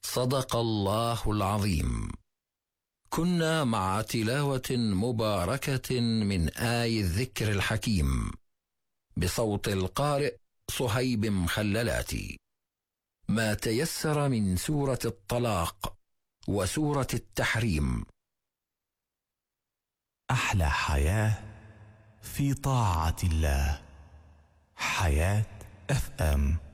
صدق الله العظيم. كنا مع تلاوة مباركة من آي الذكر الحكيم بصوت القارئ صهيب مخللاتي، ما تيسر من سورة الطلاق وسورة التحريم. أحلى حياة في طاعة الله. حياة FM.